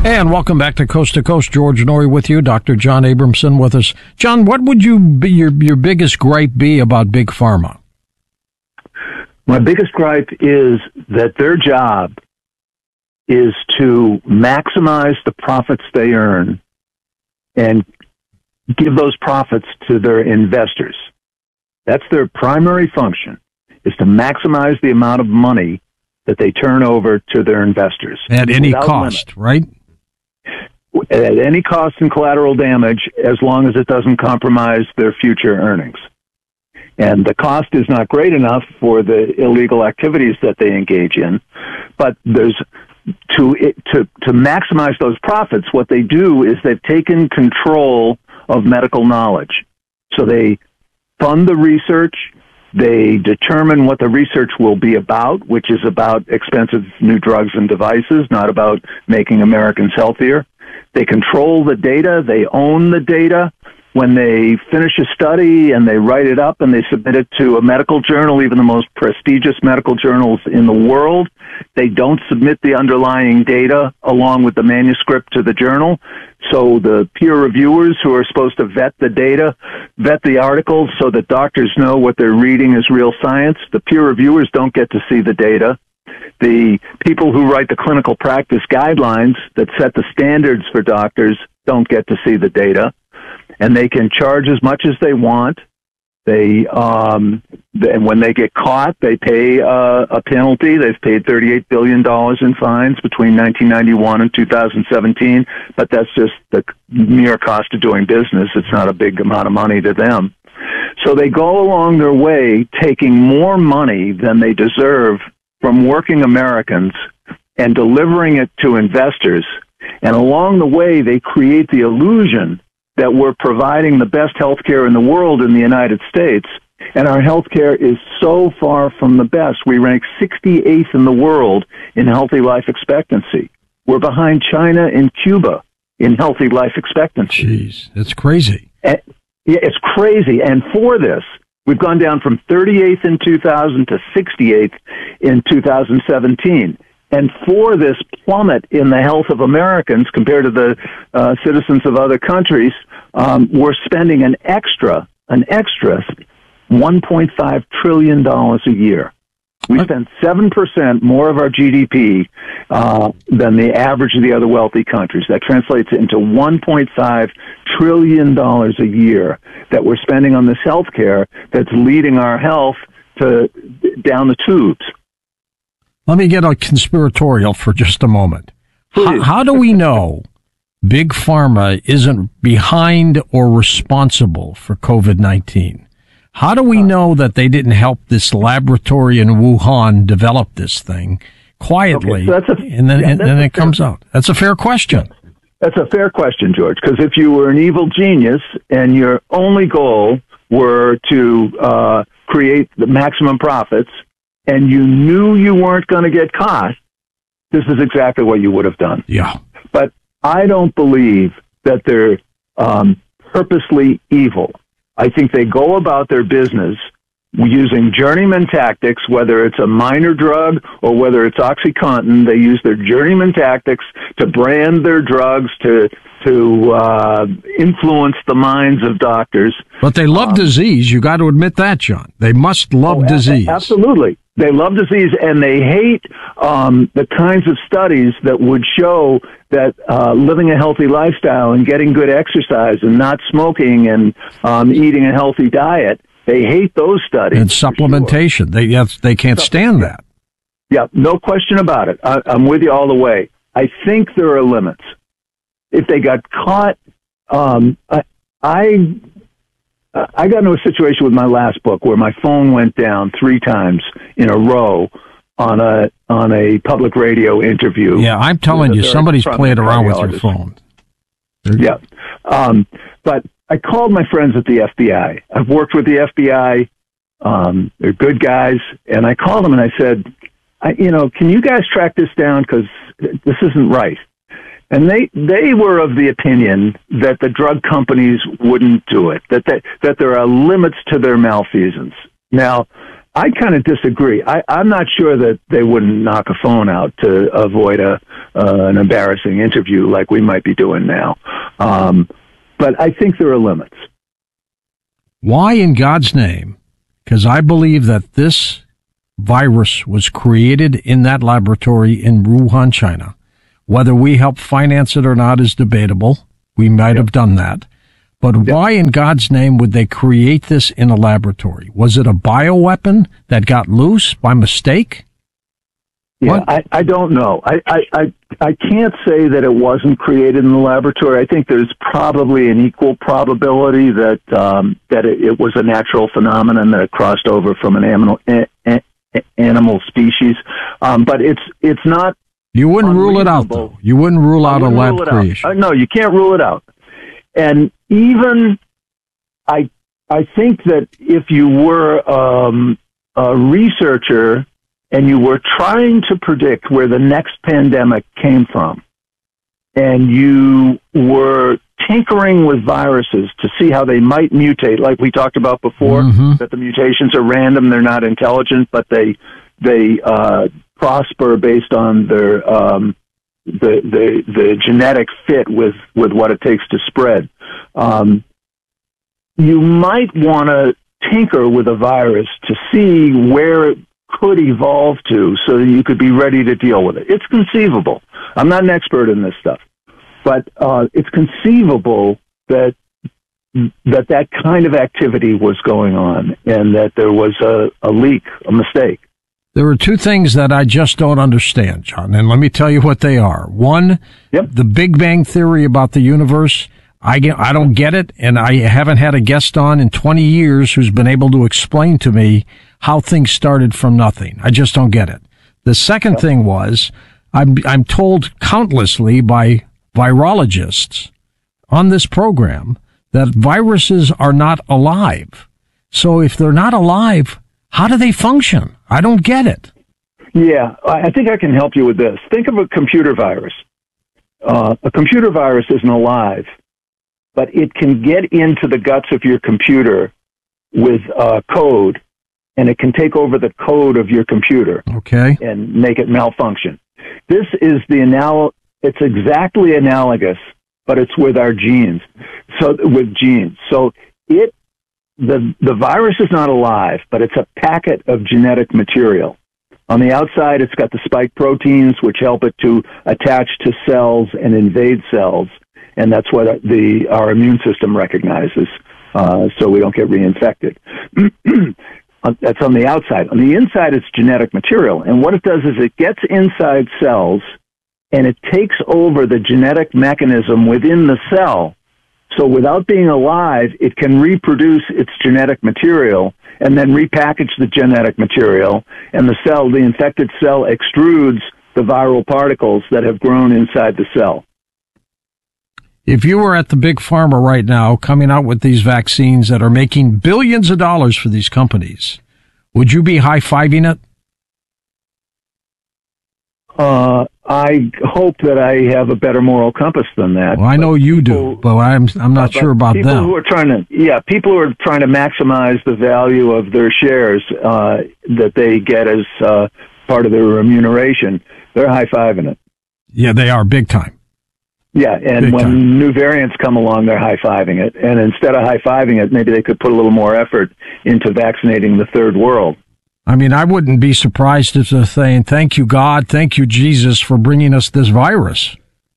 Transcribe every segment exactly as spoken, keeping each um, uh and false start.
And welcome back to Coast to Coast. George Noory with you, Doctor John Abramson with us. John, what would you be, your your biggest gripe be about Big Pharma? My biggest gripe is that their job is to maximize the profits they earn and give those profits to their investors. That's their primary function, is to maximize the amount of money that they turn over to their investors. At any cost, right? At any cost and collateral damage, as long as it doesn't compromise their future earnings. And the cost is not great enough for the illegal activities that they engage in, but there's to to to maximize those profits. What they do is they've taken control of medical knowledge. So they fund the research. They determine what the research will be about, which is about expensive new drugs and devices, not about making Americans healthier. They control the data. They own the data. When they finish a study and they write it up and they submit it to a medical journal, even the most prestigious medical journals in the world, they don't submit the underlying data along with the manuscript to the journal. So the peer reviewers who are supposed to vet the data, vet the articles so that doctors know what they're reading is real science, the peer reviewers don't get to see the data. The people who write the clinical practice guidelines that set the standards for doctors don't get to see the data. And they can charge as much as they want. They, um, and when they get caught, they pay uh, a penalty. They've paid thirty-eight billion dollars in fines between nineteen ninety-one and two thousand seventeen, but that's just the mere cost of doing business. It's not a big amount of money to them. So they go along their way taking more money than they deserve from working Americans and delivering it to investors. And along the way, they create the illusion that we're providing the best health care in the world in the United States, and our health care is so far from the best. We rank sixty-eighth in the world in healthy life expectancy. We're behind China and Cuba in healthy life expectancy. Jeez, that's crazy. And, yeah, it's crazy. And for this, we've gone down from thirty-eighth in two thousand to sixty-eighth in two thousand seventeen. And for this plummet in the health of Americans compared to the uh, citizens of other countries, um, we're spending an extra, an extra one point five trillion dollars a year. We spend seven percent more of our G D P uh, than the average of the other wealthy countries. That translates into one point five trillion dollars a year that we're spending on this health care that's leading our health to down the tubes. Let me get a conspiratorial for just a moment. How, how do we know Big Pharma isn't behind or responsible for COVID nineteen? How do we know that they didn't help this laboratory in Wuhan develop this thing quietly, okay, so a, and then, yeah, and then it fair, comes out? That's a fair question. That's a fair question, George, because if you were an evil genius and your only goal were to uh, create the maximum profits, and you knew you weren't going to get caught, this is exactly what you would have done. Yeah. But I don't believe that they're um, purposely evil. I think they go about their business using journeyman tactics, whether it's a minor drug or whether it's OxyContin. They use their journeyman tactics to brand their drugs, to to uh, influence the minds of doctors. But they love um, disease. You got to admit that, John. They must love oh, disease. Absolutely. They love disease, and they hate um, the kinds of studies that would show that uh, living a healthy lifestyle and getting good exercise and not smoking and um, eating a healthy diet, they hate those studies. And supplementation. Sure. They yes, they can't stand that. Yeah, no question about it. I, I'm with you all the way. I think there are limits. If they got caught, um, I, I I got into a situation with my last book where my phone went down three times in a row on a on a public radio interview. Yeah, I'm telling you, somebody's playing around with your phone. Yeah, um, but I called my friends at the F B I. I've worked with the F B I. Um, they're good guys, and I called them and I said, I, you know, can you guys track this down, because this isn't right. And they, they were of the opinion that the drug companies wouldn't do it, that they, that there are limits to their malfeasance. Now, I kind of disagree. I, I'm not sure that they wouldn't knock a phone out to avoid a, uh, an embarrassing interview like we might be doing now. Um, but I think there are limits. Why in God's name? Because I believe that this virus was created in that laboratory in Wuhan, China. Whether we help finance it or not is debatable. We might yep. have done that. But yep. why in God's name would they create this in a laboratory? Was it a bioweapon that got loose by mistake? Yeah, I, I don't know. I, I, I, I can't say that it wasn't created in the laboratory. I think there's probably an equal probability that um, that it, it was a natural phenomenon that it crossed over from an animal a, a, animal species. Um, but it's it's not. You wouldn't rule it out, though. You wouldn't rule out a lab creation. Uh, no, you can't rule it out. And even I, I think that if you were um, a researcher and you were trying to predict where the next pandemic came from, and you were tinkering with viruses to see how they might mutate, like we talked about before, mm-hmm. that the mutations are random, they're not intelligent, but they they uh, prosper based on their um, the, the the genetic fit with, with what it takes to spread. Um, you might want to tinker with a virus to see where it could evolve to so that you could be ready to deal with it. It's conceivable. I'm not an expert in this stuff, but uh, it's conceivable that that that kind of activity was going on and that there was a, a leak, a mistake. There are two things that I just don't understand, John, and let me tell you what they are. One, yep. the Big Bang Theory about the universe. I, get, I don't get it, and I haven't had a guest on in twenty years who's been able to explain to me how things started from nothing. I just don't get it. The second yep. thing was, I'm, I'm told countlessly by virologists on this program that viruses are not alive. So if they're not alive, how do they function? I don't get it. Yeah, I think I can help you with this. Think of a computer virus. Uh, a computer virus isn't alive, but it can get into the guts of your computer with uh, code, and it can take over the code of your computer okay. and make it malfunction. This is the anal- it's exactly analogous, but it's with our genes. So with genes. So it the the virus is not alive, but it's a packet of genetic material. On the outside, it's got the spike proteins, which help it to attach to cells and invade cells, and that's what the our immune system recognizes, uh, so we don't get reinfected. That's on the outside. On the inside, it's genetic material, and what it does is it gets inside cells, and it takes over the genetic mechanism within the cell. So without being alive, it can reproduce its genetic material and then repackage the genetic material, and the cell, the infected cell, extrudes the viral particles that have grown inside the cell. If you were at the big pharma right now coming out with these vaccines that are making billions of dollars for these companies, would you be high-fiving it? Uh, I hope that I have a better moral compass than that. Well, I know you people, do, but I'm I'm not sure about people them. Who are trying to, yeah, people who are trying to maximize the value of their shares uh, that they get as uh, part of their remuneration, they're high-fiving it. Yeah, they are, big time. Yeah, and big when time. New variants come along, they're high-fiving it. And instead of high-fiving it, maybe they could put a little more effort into vaccinating the third world. I mean, I wouldn't be surprised if they're saying, thank you, God, thank you, Jesus, for bringing us this virus.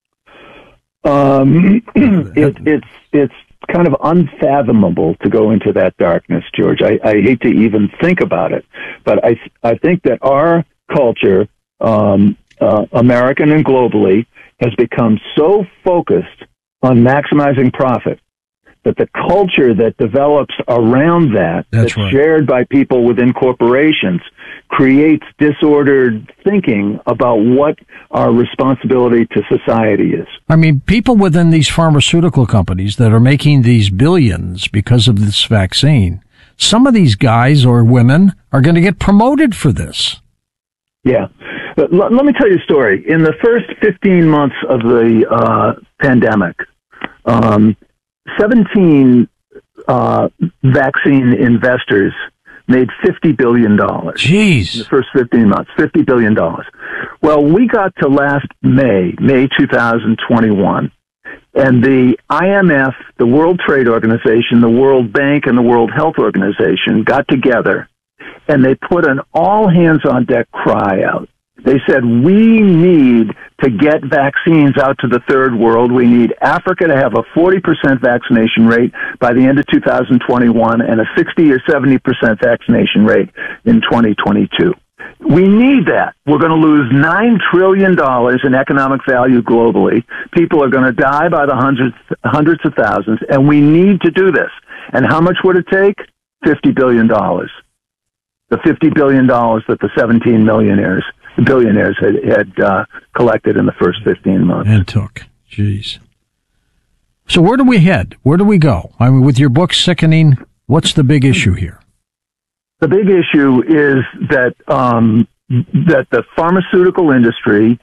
Um, it, it's it's kind of unfathomable to go into that darkness, George. I, I hate to even think about it, but I, I think that our culture, um, uh, American and globally, has become so focused on maximizing profit that the culture that develops around that, that's, that's right. shared by people within corporations, creates disordered thinking about what our responsibility to society is. I mean, people within these pharmaceutical companies that are making these billions because of this vaccine, some of these guys or women are going to get promoted for this. Yeah. But l- let me tell you a story. In the first fifteen months of the uh, pandemic, um, seventeen uh, vaccine investors made fifty billion dollars. Jeez. In the first fifteen months, fifty billion dollars. Well, we got to last May, May two thousand twenty-one, and the I M F, the World Trade Organization, the World Bank, and the World Health Organization got together, and they put an all-hands-on-deck cry out. They said, we need to get vaccines out to the third world. We need Africa to have a forty percent vaccination rate by the end of two thousand twenty-one and a sixty or seventy percent vaccination rate in twenty twenty-two. We need that. We're going to lose nine trillion dollars in economic value globally. People are going to die by the hundreds, hundreds of thousands, and we need to do this. And how much would it take? fifty billion dollars. The fifty billion dollars that the seventeen millionaires The billionaires had, had uh, collected in the first fifteen months. And took. Jeez. So where do we head? Where do we go? I mean, with your book, Sickening, what's the big issue here? The big issue is that um, that the pharmaceutical industry,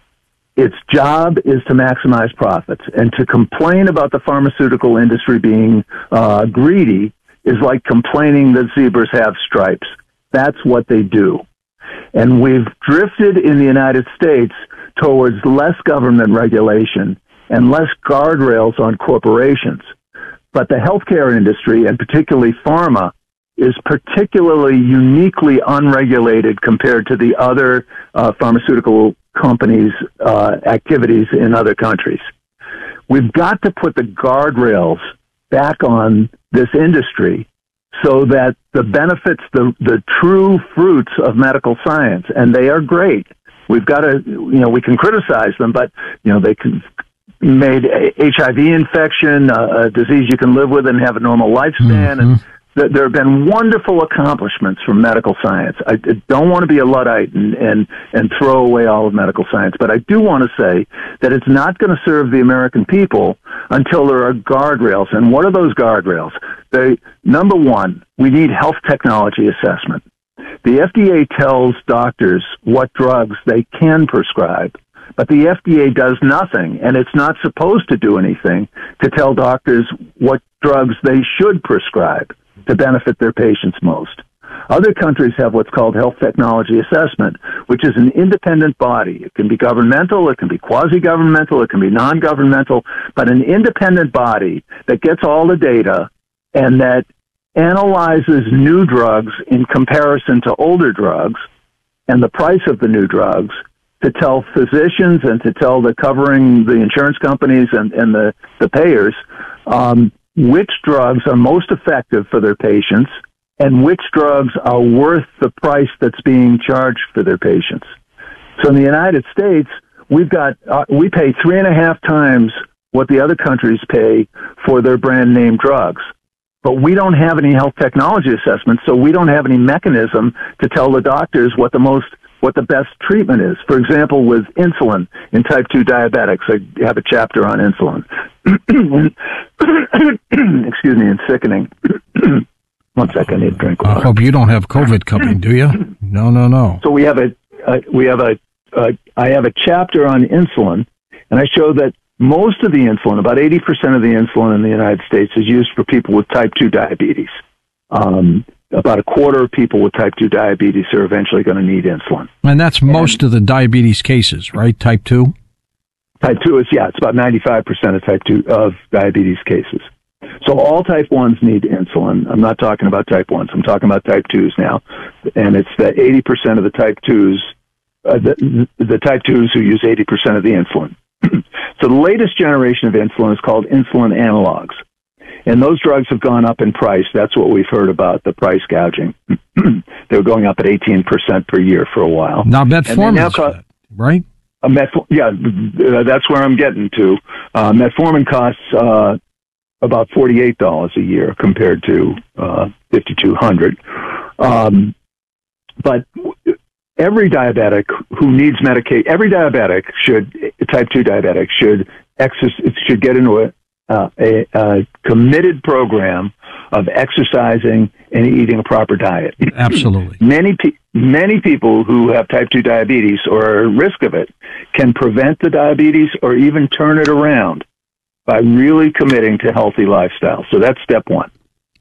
its job is to maximize profits. And to complain about the pharmaceutical industry being uh, greedy is like complaining that zebras have stripes. That's what they do. And we've drifted in the United States towards less government regulation and less guardrails on corporations. But the healthcare industry, and particularly pharma, is particularly uniquely unregulated compared to the other uh, pharmaceutical companies' uh, activities in other countries. We've got to put the guardrails back on this industry so that the benefits, the, the true fruits of medical science, and they are great. We've got to, you know, we can criticize them, but, you know, they can, made H I V infection uh, a disease you can live with and have a normal lifespan. Mm-hmm. And th- there have been wonderful accomplishments from medical science. I, I don't want to be a Luddite and, and, and throw away all of medical science, but I do want to say that it's not going to serve the American people until there are guardrails. And what are those guardrails? They, number one, we need health technology assessment. The F D A tells doctors what drugs they can prescribe, but the F D A does nothing, and it's not supposed to do anything to tell doctors what drugs they should prescribe to benefit their patients most. Other countries have what's called health technology assessment, which is an independent body. It can be governmental, it can be quasi-governmental, it can be non-governmental, but an independent body that gets all the data and that analyzes new drugs in comparison to older drugs and the price of the new drugs to tell physicians and to tell the covering the insurance companies and, and the, the payers um, which drugs are most effective for their patients and which drugs are worth the price that's being charged for their patients. So in the United States, we've got uh, we pay three and a half times what the other countries pay for their brand name drugs. But we don't have any health technology assessments, so we don't have any mechanism to tell the doctors what the most what the best treatment is. For example, with insulin in type two diabetics, I have a chapter on insulin. Excuse me, and sickening. One second, I need a drink of water. I hope you don't have COVID coming, do you? No, no, no. So we have a, uh, we have a, uh, I have a chapter on insulin, and I show that most of the insulin, about eighty percent of the insulin in the United States, is used for people with type two diabetes. Um, about a quarter of people with type two diabetes are eventually going to need insulin. And that's most and, of the diabetes cases, right? Type two? Type two is, yeah, it's about ninety-five percent of type two of diabetes cases. So all type ones need insulin. I'm not talking about type ones. I'm talking about type twos now. And it's that eighty percent of the type twos, uh, the, the type twos who use eighty percent of the insulin. So the latest generation of insulin is called insulin analogs. And those drugs have gone up in price. That's what we've heard about, the price gouging. They were going up at eighteen percent per year for a while. Now metformin, co- that, right? Uh, metfor- yeah, uh, that's where I'm getting to. Uh, metformin costs uh, about forty-eight dollars a year compared to uh, fifty-two hundred dollars. Um, but every diabetic who needs medication, every diabetic should, type two diabetic should exercise, should get into a, uh, a, a committed program of exercising and eating a proper diet. Absolutely. Many pe- many people who have type two diabetes or are at risk of it can prevent the diabetes or even turn it around by really committing to healthy lifestyle. So that's step one.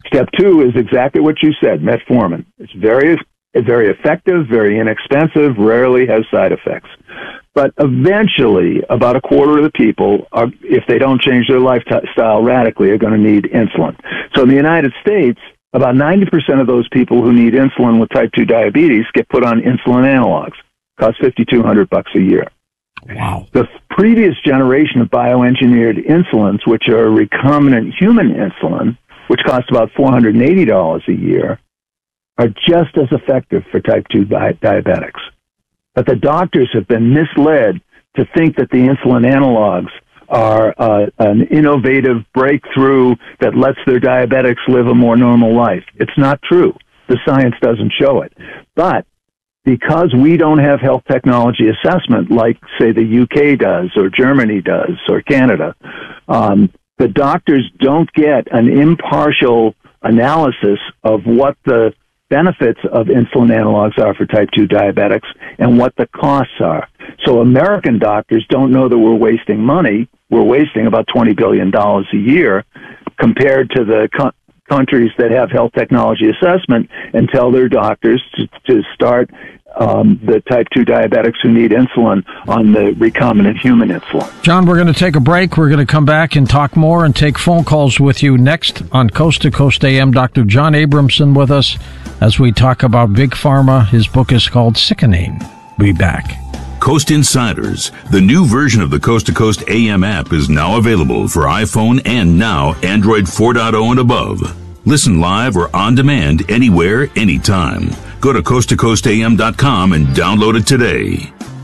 Step two is exactly what you said, metformin. It's very, very effective, very inexpensive, rarely has side effects. But eventually, about a quarter of the people, are, if they don't change their lifestyle radically, are going to need insulin. So in the United States, about ninety percent of those people who need insulin with type two diabetes get put on insulin analogs. Cost fifty-two hundred bucks a year. Wow. The previous generation of bioengineered insulins, which are recombinant human insulin, which costs about four hundred eighty dollars a year, are just as effective for type two di- diabetics. But the doctors have been misled to think that the insulin analogs are uh, an innovative breakthrough that lets their diabetics live a more normal life. It's not true. The science doesn't show it. But because we don't have health technology assessment like, say, the U K does or Germany does or Canada, um, the doctors don't get an impartial analysis of what the benefits of insulin analogs are for type two diabetics and what the costs are. So American doctors don't know that we're wasting money. We're wasting about twenty billion dollars a year compared to the co- countries that have health technology assessment and tell their doctors to, to start um, the type two diabetics who need insulin on the recombinant human insulin. John, we're going to take a break. We're going to come back and talk more and take phone calls with you next on Coast to Coast A M. Doctor John Abramson with us as we talk about Big Pharma. His book is called Sickening. We'll be back. Coast Insiders, the new version of the Coast to Coast A M app, is now available for iPhone and now Android four point oh and above. Listen live or on demand anywhere, anytime. Go to coast to coast a m dot com and download it today.